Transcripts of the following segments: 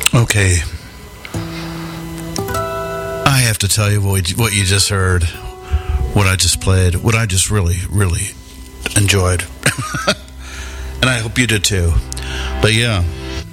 Okay. I have to tell you what you just heard, what I just played, what I just really, really enjoyed. And I hope you did too. But yeah,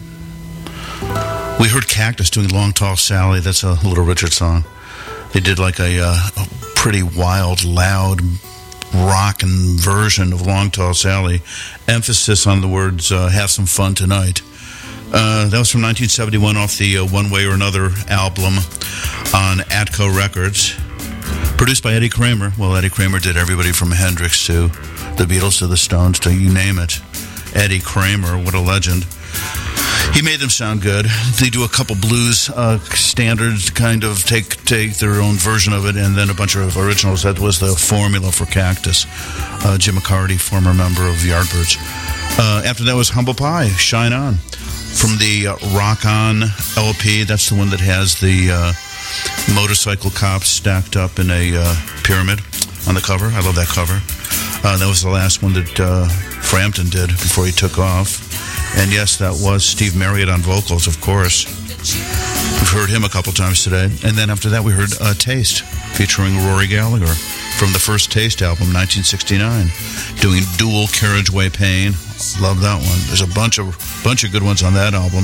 we heard Cactus doing Long Tall Sally. That's a Little Richard song. They did like a pretty wild, loud, rockin' version of Long Tall Sally. Emphasis on the words, have some fun tonight. That was from 1971 off the One Way or Another album on Atco Records. Produced by Eddie Kramer. Well, Eddie Kramer did everybody from Hendrix to the Beatles to the Stones to you name it. Eddie Kramer, what a legend. He made them sound good. They do a couple blues standards, kind of take their own version of it, and then a bunch of originals. That was the formula for Cactus. Jim McCarty, former member of Yardbirds. After that was Humble Pie, Shine On. From the Rock On LP, that's the one that has the motorcycle cops stacked up in a pyramid on the cover. I love that cover. That was the last one that Frampton did before he took off. And yes, that was Steve Marriott on vocals, of course. We've heard him a couple times today. And then after that, we heard Taste, featuring Rory Gallagher from the first Taste album, 1969, doing Dual Carriageway Pain. Love that one. There's a bunch of good ones on that album.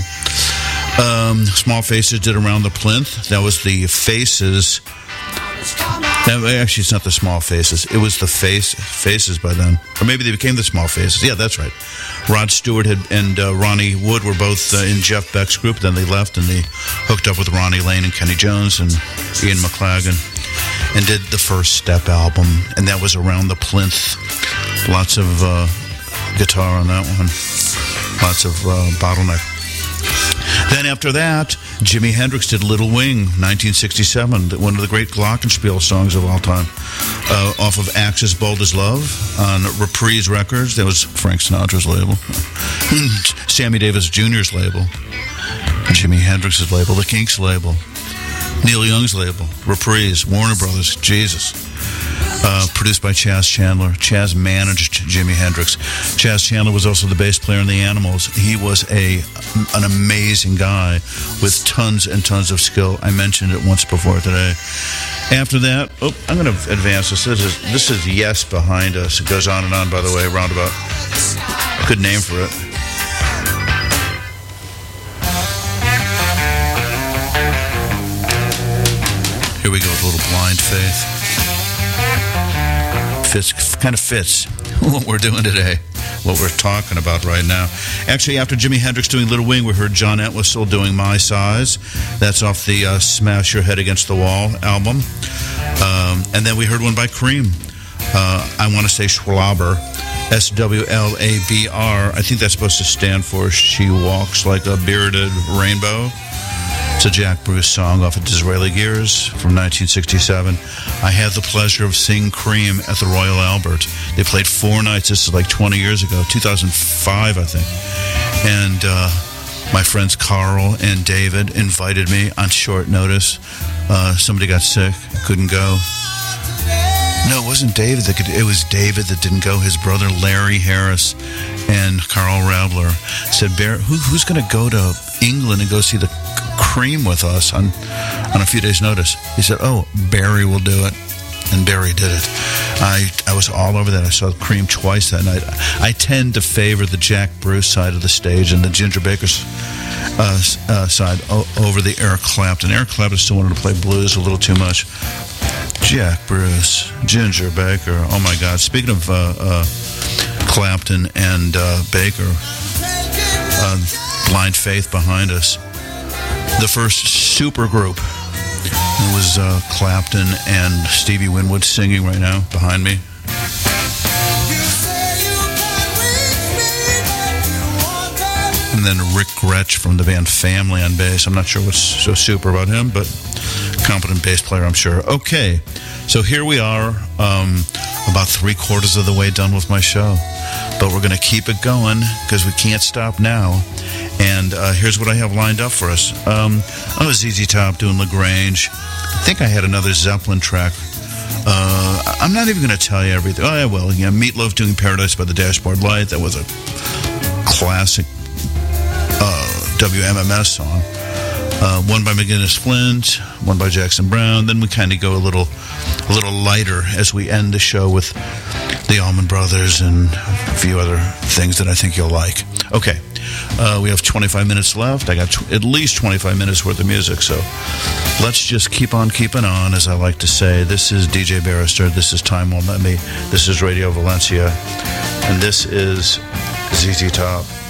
Small Faces did Around the Plinth. That was the Faces. Actually, it's not the Small Faces. It was the Faces by then. Or maybe they became the Small Faces. Yeah, that's right. Rod Stewart and Ronnie Wood were both in Jeff Beck's group. Then they left and they hooked up with Ronnie Lane and Kenny Jones and Ian McLagan and did the First Step album. And that was Around the Plinth. Lots of guitar on that one. Lots of bottleneck. Then after that, Jimi Hendrix did Little Wing, 1967, one of the great Glockenspiel songs of all time, off of Axis Bold as Love on Reprise Records. That was Frank Sinatra's label. Sammy Davis Jr.'s label. Jimi Hendrix's label. The Kinks' label. Neil Young's label. Reprise. Warner Brothers. Jesus. Produced by Chas Chandler. Chas managed Jimi Hendrix. Chas Chandler was also the bass player in the Animals. He was an amazing guy with tons and tons of skill. I mentioned it once before today. After that, I'm going to advance this. This is Yes behind us. It goes on and on, by the way, roundabout. Good name for it. Here we go with a little Blind Faith. Kind of fits what we're doing today, what we're talking about right now. Actually, after Jimi Hendrix doing Little Wing, we heard John Entwistle doing My Size. That's off the Smash Your Head Against the Wall album. And then we heard one by Cream. I Want to Say Schwalabr, SWLABR. I think that's supposed to stand for She Walks Like a Bearded Rainbow. It's a Jack Bruce song off of Disraeli Gears from 1967. I had the pleasure of seeing Cream at the Royal Albert. They played 4 nights. This is like 20 years ago, 2005, I think. And my friends Carl and David invited me on short notice. Somebody got sick, couldn't go. No, it wasn't David it was David that didn't go. His brother Larry Harris and Carl Rabler said, Bear, who's going to go to England and go see the Cream with us on a few days' notice? He said, Barry will do it. And Barry did it. I was all over that. I saw Cream twice that night. I tend to favor the Jack Bruce side of the stage and the Ginger Baker side over the Eric Clapton. Eric Clapton still wanted to play blues a little too much. Jack Bruce, Ginger Baker. Oh my God! Speaking of Clapton and Baker, Blind Faith behind us. The first super group. It was Clapton and Stevie Winwood singing right now behind me. And then Rick Gretsch from the band Family on bass. I'm not sure what's so super about him, but competent bass player, I'm sure. Okay, so here we are, about 3/4 of the way done with my show. But we're going to keep it going because we can't stop now. And here's what I have lined up for us. I was ZZ Top doing LaGrange. I think I had another Zeppelin track. I'm not even going to tell you everything. Oh, yeah, well, yeah, Meatloaf doing Paradise by the Dashboard Light. That was a classic WMMS song. One by McGinnis Flint, one by Jackson Browne. Then we kind of go a little lighter as we end the show with the Allman Brothers and a few other things that I think you'll like. Okay, we have 25 minutes left. I got at least 25 minutes worth of music, so let's just keep on keeping on, as I like to say. This is DJ Barrister. This is Time Won't Let Me. This is Radio Valencia. And this is ZZ Top.